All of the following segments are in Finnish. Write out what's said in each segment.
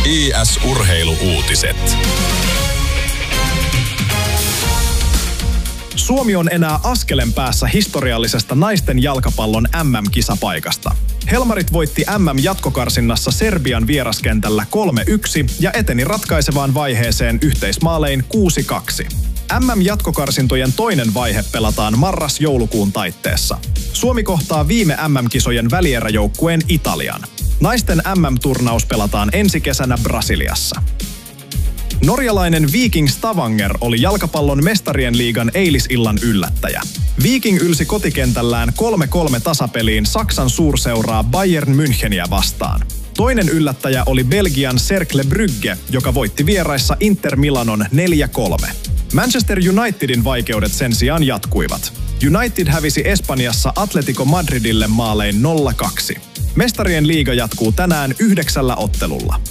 IS-urheilu-uutiset. Suomi on enää askelen päässä historiallisesta naisten jalkapallon MM-kisapaikasta. Helmarit voitti MM-jatkokarsinnassa Serbian vieraskentällä 3-1 ja eteni ratkaisevaan vaiheeseen yhteismaalein 6-2. MM-jatkokarsintojen toinen vaihe pelataan marras-joulukuun taitteessa. Suomi kohtaa viime MM-kisojen välieräjoukkueen Italian. Naisten MM-turnaus pelataan ensi kesänä Brasiliassa. Norjalainen Viking Stavanger oli jalkapallon mestarien liigan eilisillan yllättäjä. Viking ylsi kotikentällään 3-3 tasapeliin Saksan suurseuraa Bayern Müncheniä vastaan. Toinen yllättäjä oli Belgian Cercle Brugge, joka voitti vieraissa Inter Milanon 4-3. Manchester Unitedin vaikeudet sen sijaan jatkuivat. United hävisi Espanjassa Atletico Madridille maalein 0-2. Mestarien liiga jatkuu tänään 9 ottelulla.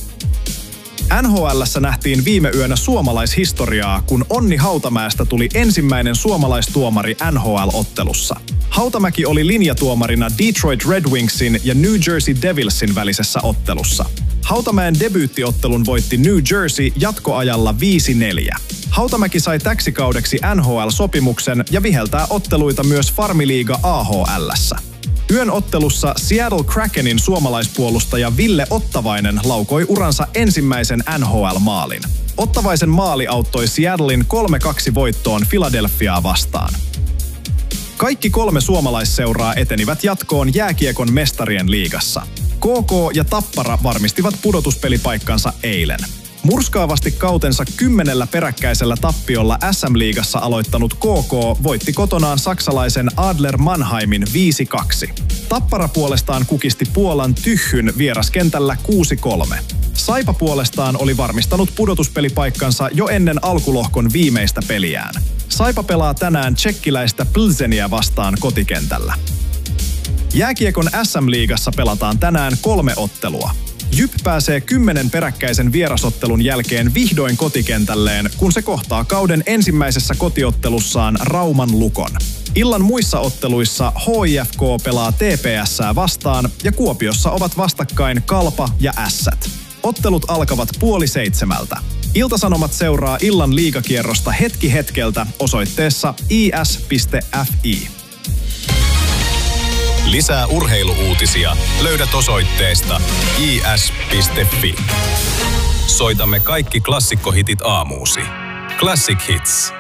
NHL:ssä nähtiin viime yönä suomalaishistoriaa, kun Onni Hautamäestä tuli ensimmäinen suomalaistuomari NHL-ottelussa. Hautamäki oli linjatuomarina Detroit Red Wingsin ja New Jersey Devilsin välisessä ottelussa. Hautamäen debyyttiottelun voitti New Jersey jatkoajalla 5-4. Hautamäki sai täksi kaudeksi NHL-sopimuksen ja viheltää otteluita myös Farmiliiga AHL:ssä. Yön ottelussa Seattle Krakenin suomalaispuolustaja Ville Ottavainen laukoi uransa ensimmäisen NHL-maalin. Ottavaisen maali auttoi Seattlein 3-2 voittoon Philadelphiaa vastaan. Kaikki 3 suomalaisseuraa etenivät jatkoon jääkiekon mestarien liigassa. KK ja Tappara varmistivat pudotuspelipaikkansa eilen. Murskaavasti kautensa 10 peräkkäisellä tappiolla SM-liigassa aloittanut KK voitti kotonaan saksalaisen Adler Mannheimin 5-2. Tappara puolestaan kukisti Puolan Tychyn vieraskentällä 6-3. Saipa puolestaan oli varmistanut pudotuspelipaikkansa jo ennen alkulohkon viimeistä peliään. Saipa pelaa tänään tšekkiläistä Plzenia vastaan kotikentällä. Jääkiekon SM-liigassa pelataan tänään 3 ottelua. JYP pääsee 10 peräkkäisen vierasottelun jälkeen vihdoin kotikentälleen, kun se kohtaa kauden ensimmäisessä kotiottelussaan Rauman Lukon. Illan muissa otteluissa HIFK pelaa TPS:ää vastaan ja Kuopiossa ovat vastakkain Kalpa ja Ässät. Ottelut alkavat 6:30. Ilta-Sanomat seuraa illan liigakierrosta hetki hetkeltä osoitteessa is.fi. Lisää urheiluuutisia löydät osoitteesta is.fi. Soitamme kaikki klassikkohitit aamuusi. Classic Hits.